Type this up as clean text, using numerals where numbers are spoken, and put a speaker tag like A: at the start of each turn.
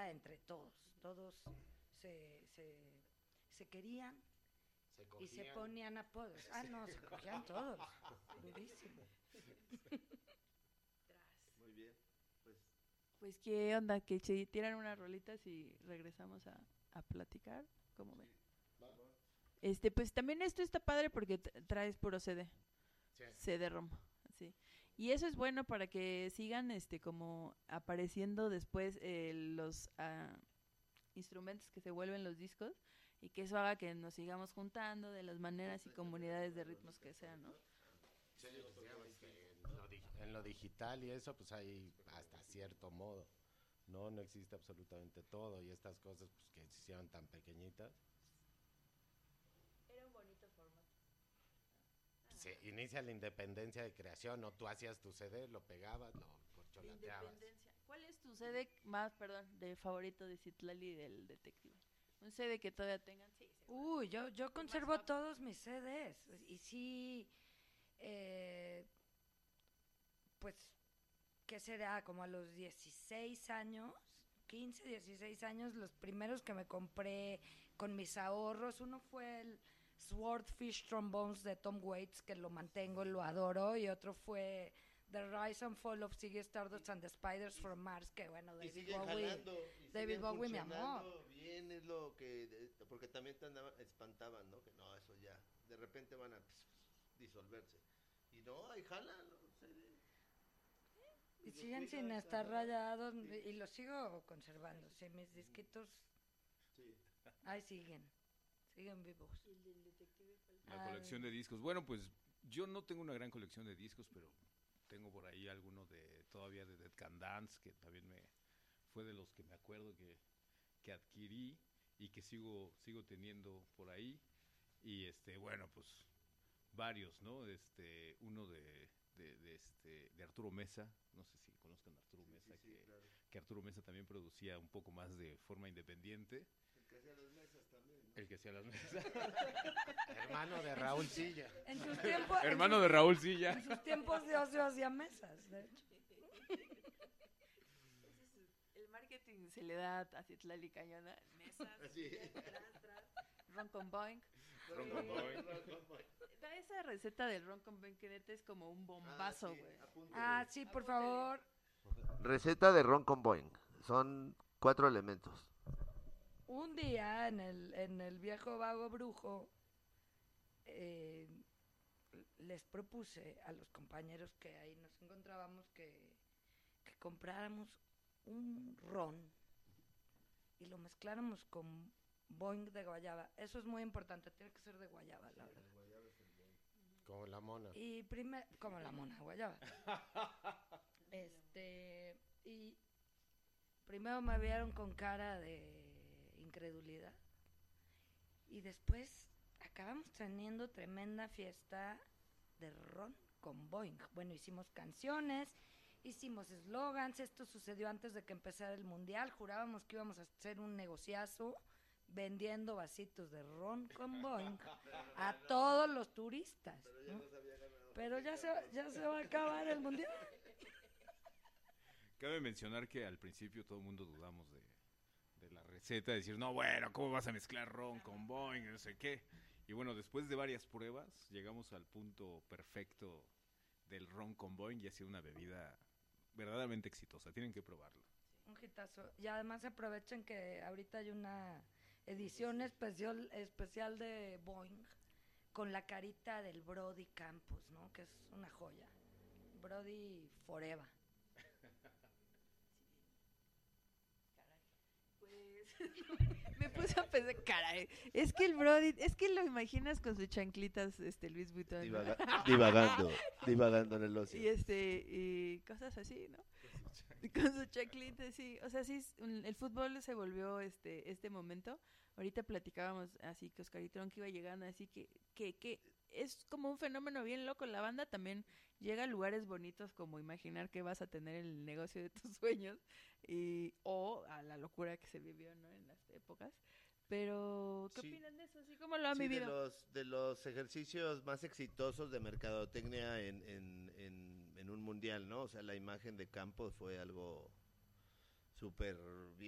A: era entre todos. Todos se, se, se querían
B: Se
A: y se
B: cogían.
A: ponían apodos. Ah, no, se cogían todos. Durísimo.
C: Muy bien, pues
D: Pues qué onda, que se tiran unas rolitas y regresamos a platicar, ¿cómo ven? Pues también esto está padre porque traes puro CD,
B: Sí.
D: CD-ROM, así. Y eso es bueno para que sigan como apareciendo después los instrumentos que se vuelven los discos y que eso haga que nos sigamos juntando de las maneras y comunidades de ritmos que sean, ¿no?
B: Sí, pues digamos que en lo digital y eso, pues hay hasta cierto modo, ¿no? No existe absolutamente todo y estas cosas pues que se hicieron tan pequeñitas.
D: Era un bonito formato.
B: Se inicia la independencia de creación, ¿no? Tú hacías tu CD, lo pegabas, lo corcholateabas.
D: ¿Cuál es tu CD más, perdón, de favorito de Citlali y del detective? Un CD que todavía tengan, sí, seguro.
A: Uy, yo conservo todos mis CDs. Y sí, eh, pues, ¿qué será? Como a los 16 años, 15, 16 años, los primeros que me compré con mis ahorros. Uno fue el Swordfish Trombones de Tom Waits, que lo mantengo, lo adoro. Y otro fue The Rise and Fall of Ziggy Stardust and the Spiders from Mars, que bueno,
C: y
A: David
C: siguen
A: Bowie.
C: jalando, y
A: David
C: siguen
A: Bowie, mi amor.
C: funcionando bien, es lo que, porque también te espantaban, ¿no? Que no, eso ya, de repente van a disolverse. Y no, ahí jalan, ¿no?
A: Y
C: los
A: siguen sin
C: cuidas,
A: estar
C: ajá.
A: rayados
C: Sí.
A: y los sigo conservando. Sí, mis disquitos
C: Sí.
A: ahí siguen vivos.
D: ¿Y el del detective cuál?
E: La colección de discos. Bueno, pues yo no tengo una gran colección de discos, pero tengo por ahí alguno de todavía de Dead Can Dance, que también fue de los que me acuerdo que adquirí y que sigo teniendo por ahí. Y bueno, pues varios, ¿no? Uno de Arturo Mesa, no sé si conozcan a Arturo Mesa,
C: Claro.
E: que Arturo Mesa también producía un poco más de forma independiente.
C: El que hacía las mesas también, ¿no?
E: El que hacía las mesas.
B: Hermano de Raúl Silla.
A: En sus tiempos.
E: Hermano de Raúl Silla.
A: En sus tiempos de ocio hacía mesas, de hecho.
D: El marketing se le da a Citlali Cañona. Mesas,
C: Así.
D: ron con boing. Da esa receta del ron con boing que neta es como un bombazo, güey.
A: Ah, sí, por favor.
C: Receta de ron con Boeing. Son 4 elementos.
A: Un día en el viejo vago brujo les propuse a los compañeros que ahí nos encontrábamos que compráramos un ron y lo mezcláramos con boing de guayaba. Eso es muy importante, tiene que ser de guayaba, la verdad.
B: Como la mona.
A: Y como la mona guayaba. Y primero me vieron con cara de incredulidad y después acabamos teniendo tremenda fiesta de ron con Boeing. Bueno, hicimos canciones, hicimos eslogans, esto sucedió antes de que empezara el mundial, jurábamos que íbamos a hacer un negociazo vendiendo vasitos de ron con Boeing a todos los turistas, ¿no? Pero ya se va a acabar el mundial.
E: Cabe mencionar que al principio todo el mundo dudamos de la receta, de decir, no, bueno, ¿cómo vas a mezclar ron con Boeing? No sé qué. Y bueno, después de varias pruebas, llegamos al punto perfecto del ron con Boeing y ha sido una bebida verdaderamente exitosa. Tienen que probarlo.
A: Un hitazo. Y además aprovechen que ahorita hay una edición especial de Boeing con la carita del Brody Campos, ¿no? Que es una joya. Brody Forever.
D: Me puse a pensar, caray, es que el Brody, es que lo imaginas con sus chanclitas, Luis Vuitton, ¿no?
C: Divagando en el ocio.
D: y cosas así, ¿no? Con sus chanclitas, sí, o sea, sí, el fútbol se volvió este momento. Ahorita platicábamos así que Oscarito que iba llegando, así que es como un fenómeno bien loco. La banda también llega a lugares bonitos como imaginar que vas a tener el negocio de tus sueños o a la locura que se vivió, ¿no? En las épocas. Pero, ¿qué
C: Sí.
D: opinan de eso? ¿Sí? ¿Cómo lo han
C: Sí,
D: vivido?
C: de los ejercicios más exitosos de mercadotecnia en un mundial, ¿no? O sea, la imagen de Campos fue algo súper bien.